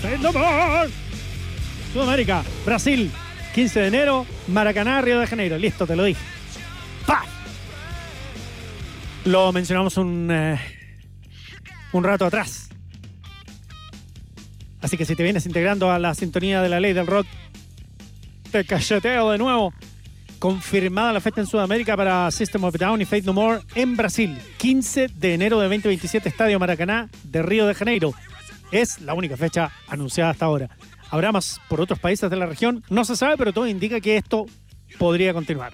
Fade No More. Sudamérica, Brasil, 15 de enero, Maracaná, Río de Janeiro. Listo, te lo dije. ¡Pah! Lo mencionamos un rato atrás. Así que si te vienes integrando a la sintonía de la ley del rock, te cacheteo de nuevo. Confirmada la fecha en Sudamérica para System of a Down y Fade No More en Brasil. 15 de enero de 2027, Estadio Maracaná de Río de Janeiro. Es la única fecha anunciada hasta ahora. Habrá más por otros países de la región. No se sabe, pero todo indica que esto podría continuar.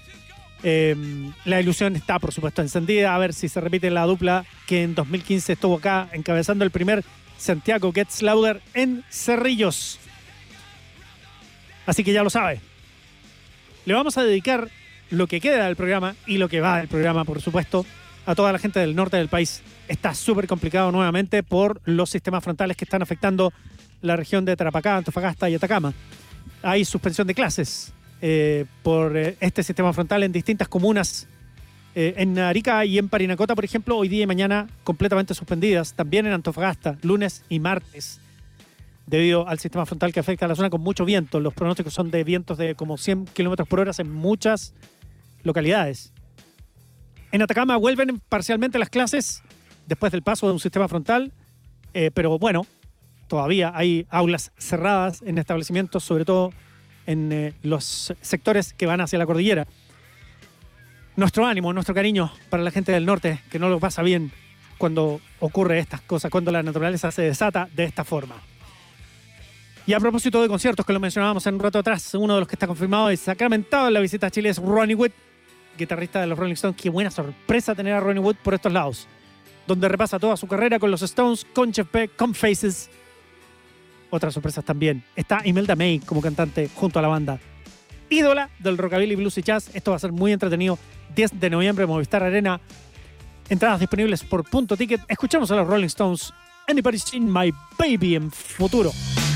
La ilusión está, por supuesto, encendida. A ver si se repite la dupla que en 2015 estuvo acá encabezando el primer Santiago Gets Louder en Cerrillos. Así que ya lo sabe. Le vamos a dedicar lo que queda del programa y lo que va del programa, por supuesto, a toda la gente del norte del país. Está súper complicado nuevamente por los sistemas frontales que están afectando la región de Tarapacá, Antofagasta y Atacama. Hay suspensión de clases por este sistema frontal en distintas comunas. En Arica y en Parinacota, por ejemplo, hoy día y mañana completamente suspendidas. También en Antofagasta, lunes y martes, debido al sistema frontal que afecta a la zona con mucho viento. Los pronósticos son de vientos de como 100 kilómetros por hora en muchas localidades. En Atacama vuelven parcialmente las clases después del paso de un sistema frontal, pero bueno, todavía hay aulas cerradas en establecimientos, sobre todo en los sectores que van hacia la cordillera. Nuestro ánimo, nuestro cariño para la gente del norte, que no lo pasa bien cuando ocurre estas cosas, cuando la naturaleza se desata de esta forma. Y a propósito de conciertos, que lo mencionábamos en un rato atrás, uno de los que está confirmado y sacramentado en la visita a Chile es Ronnie Wood, guitarrista de los Rolling Stones. Qué buena sorpresa tener a Ronnie Wood por estos lados, donde repasa toda su carrera con los Stones, con Jeff Beck, con Faces. Otras sorpresas también. Está Imelda May como cantante junto a la banda. Ídola del rockabilly, blues y jazz. Esto va a ser muy entretenido. 10 de noviembre, Movistar Arena. Entradas disponibles por Punto Ticket. Escuchamos a los Rolling Stones. Anybody Seen My Baby en futuro.